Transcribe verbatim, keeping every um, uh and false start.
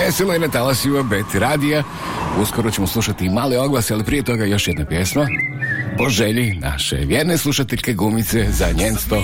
Veselo je na talasima Bet radija. Uskoro ćemo slušati male oglase, ali prije toga još jedna pjesma po želji naše vjerne slušateljke Gumice za njen sto